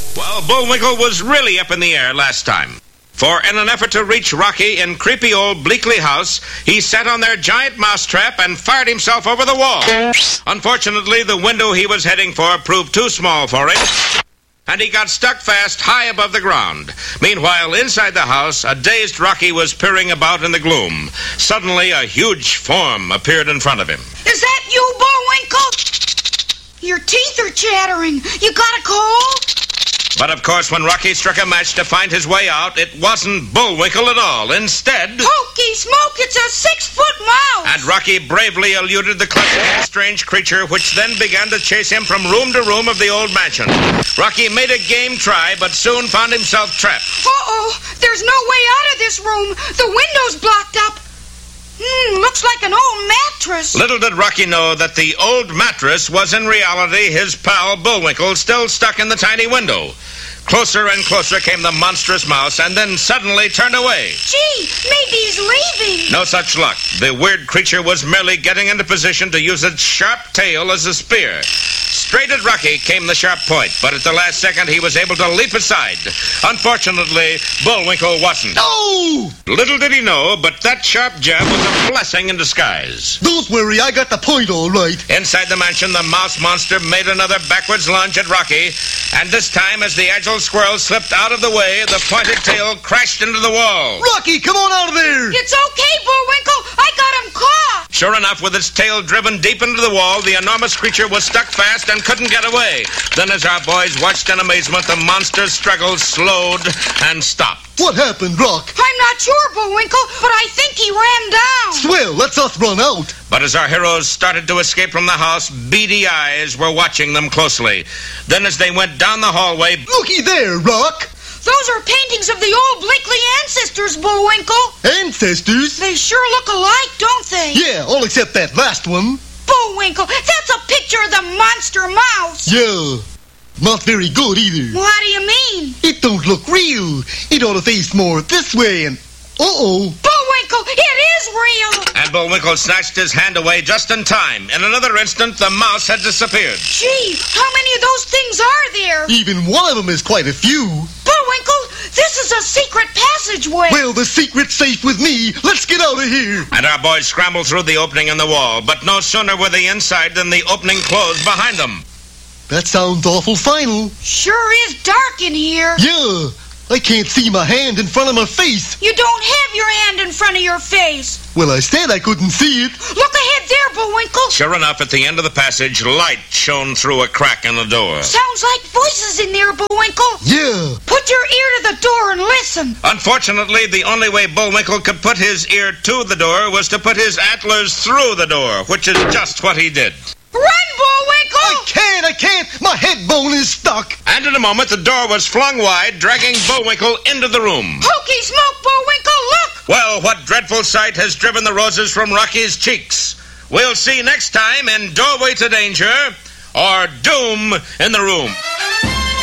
Well, Bullwinkle was really up in the air last time. For in an effort to reach Rocky in creepy old Bleakley House, he sat on their giant mousetrap and fired himself over the wall. Unfortunately, the window he was heading for proved too small for him, and he got stuck fast high above the ground. Meanwhile, inside the house, a dazed Rocky was peering about in the gloom. Suddenly, a huge form appeared in front of him. Is that you, Bullwinkle? Your teeth are chattering. You got a cold? But of course, when Rocky struck a match to find his way out, it wasn't Bullwinkle at all. Instead... Hokey smoke, it's a 6-foot mouse! And Rocky bravely eluded the clutches of the strange creature, which then began to chase him from room to room of the old mansion. Rocky made a game try, but soon found himself trapped. Uh-oh, there's no way out of this room. The window's blocked up. Looks like an old mattress. Little did Rocky know that the old mattress was in reality his pal Bullwinkle, still stuck in the tiny window. Closer and closer came the monstrous mouse, and then suddenly turned away. Gee, maybe he's leaving. No such luck. The weird creature was merely getting into position to use its sharp tail as a spear. Straight at Rocky came the sharp point, but at the last second he was able to leap aside. Unfortunately, Bullwinkle wasn't. No! Little did he know, but that sharp jab was a blessing in disguise. Don't worry, I got the point all right. Inside the mansion, the mouse monster made another backwards lunge at Rocky, and this time, as the agile squirrel slipped out of the way, the pointed tail crashed into the wall. Rocky, come on out of there! It's okay, Bullwinkle. I got him caught. Sure enough, with its tail driven deep into the wall, the enormous creature was stuck fast and couldn't get away. Then, as our boys watched in amazement, the monster's struggle slowed and stopped. What happened, Rock? I'm not sure, Bullwinkle, but I think he ran down. Swell, let's us run out. But as our heroes started to escape from the house, beady eyes were watching them closely. Then as they went down the hallway... Looky there, Rock. Those are paintings of the old Bleakley ancestors, Bullwinkle. Ancestors? They sure look alike, don't they? Yeah, all except that last one. Bullwinkle, that's a picture of the monster mouse. Yeah, not very good either. What do you mean? It don't look real. It ought to face more this way and... Uh-oh. Bullwinkle, it is real. And Bullwinkle snatched his hand away just in time. In another instant, the mouse had disappeared. Gee, how many of those things are there? Even one of them is quite a few. Bullwinkle, this is a secret passageway. Well, the secret's safe with me. Let's get out of here. And our boys scrambled through the opening in the wall, but no sooner were they inside than the opening closed behind them. That sounds awful final. Sure is dark in here. Yeah, I can't see my hand in front of my face. You don't have your hand in front of your face. Well, I said I couldn't see it. Look ahead there, Bullwinkle. Sure enough, at the end of the passage, light shone through a crack in the door. Sounds like voices in there, Bullwinkle. Yeah. Put your ear to the door and listen. Unfortunately, the only way Bullwinkle could put his ear to the door was to put his antlers through the door, which is just what he did. Run, Bullwinkle! I can't. My head bone is stuck. And in a moment, the door was flung wide, dragging Bullwinkle into the room. Hokey smoke, Bullwinkle, look! Well, what dreadful sight has driven the roses from Rocky's cheeks? We'll see next time in Doorway to Danger, or Doom in the Room.